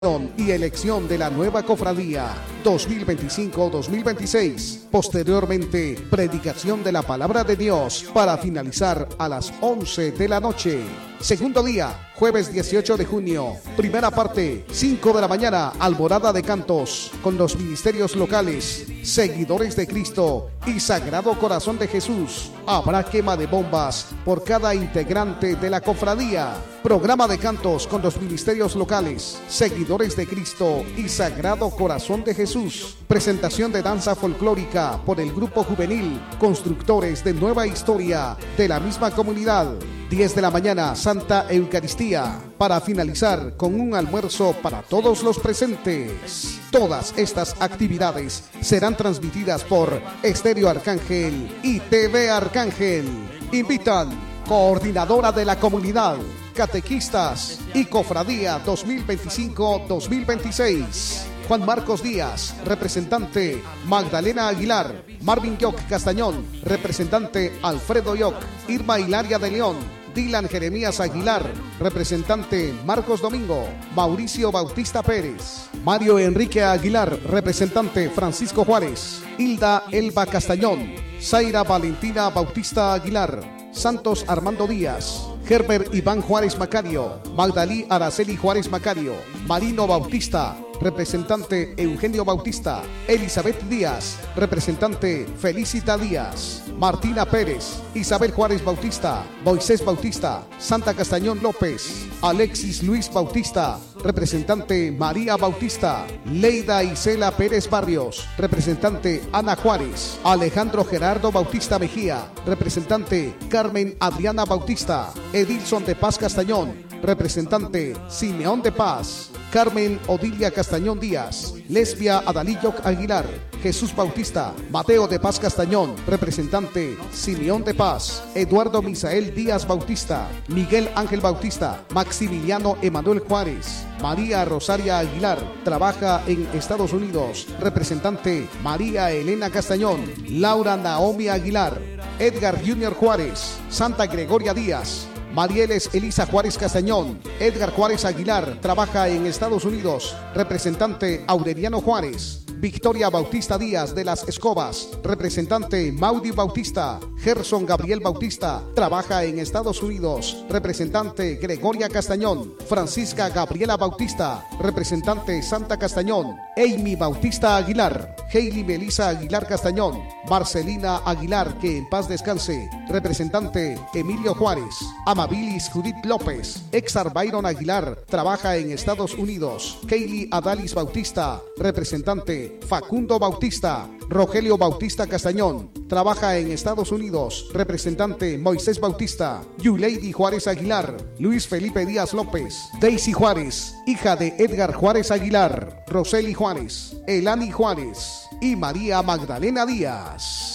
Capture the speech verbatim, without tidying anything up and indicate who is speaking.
Speaker 1: y elección de la nueva cofradía dos mil veinticinco dos mil veintiséis. Posteriormente, predicación de la palabra de Dios para finalizar a las once de la noche. Segundo día, jueves dieciocho de junio. Primera parte, cinco de la mañana, alborada de cantos con los ministerios locales, Seguidores de Cristo y Sagrado Corazón de Jesús. Habrá quema de bombas por cada integrante de la cofradía. Programa de cantos con los ministerios locales, Seguidores de Cristo y Sagrado Corazón de Jesús. Presentación de danza folclórica por el grupo juvenil Constructores de Nueva Historia de la misma comunidad. diez de la mañana, Santa Eucaristía, para finalizar con un almuerzo para todos los presentes. Todas estas actividades serán transmitidas por Estéreo Arcángel y T V Arcángel. Invitan Coordinadora de la Comunidad, Catequistas y Cofradía dos mil veinticinco dos mil veintiséis. Juan Marcos Díaz, representante Magdalena Aguilar. Marvin Yoc Castañón, representante Alfredo Yoc. Irma Hilaria de León. Dylan Jeremías Aguilar, representante Marcos Domingo. Mauricio Bautista Pérez. Mario Enrique Aguilar, representante Francisco Juárez. Hilda Elba Castañón. Zaira Valentina Bautista Aguilar. Santos Armando Díaz. Herbert Iván Juárez Macario. Magdalí Araceli Juárez Macario. Marino Bautista, representante Eugenio Bautista. Elizabeth Díaz, representante Felicita Díaz. Martina Pérez, Isabel Juárez Bautista, Moisés Bautista, Santa Castañón López. Alexis Luis Bautista, representante María Bautista. Leida Isela Pérez Barrios, representante Ana Juárez. Alejandro Gerardo Bautista Mejía, representante Carmen Adriana Bautista. Edilson de Paz Castañón, representante Simeón de Paz. Carmen Odilia Castañón Díaz. Lesbia Adalilloc Aguilar. Jesús Bautista. Mateo de Paz Castañón, representante Simeón de Paz. Eduardo Misael Díaz Bautista. Miguel Ángel Bautista. Maximiliano Emanuel Juárez. María Rosaria Aguilar, trabaja en Estados Unidos, representante María Elena Castañón. Laura Naomi Aguilar. Edgar Junior Juárez. Santa Gregoria Díaz. Marieles Elisa Juárez Castañón. Edgar Juárez Aguilar, trabaja en Estados Unidos, representante Aureliano Juárez. Victoria Bautista Díaz de las Escobas, representante Maudi Bautista. Gerson Gabriel Bautista, trabaja en Estados Unidos, representante Gregoria Castañón. Francisca Gabriela Bautista, representante Santa Castañón. Amy Bautista Aguilar. Hailey Melissa Aguilar Castañón. Marcelina Aguilar, que en paz descanse, representante Emilio Juárez. Amabilis Judith López. Exar Byron Aguilar, trabaja en Estados Unidos. Kaylee Adalis Bautista, representante Facundo Bautista. Rogelio Bautista Castañón, trabaja en Estados Unidos, representante Moisés Bautista. Yuleidi Juárez Aguilar. Luis Felipe Díaz López. Daisy Juárez, hija de Edgar Juárez Aguilar. Roseli Juárez. Elani Juárez y María Magdalena Díaz.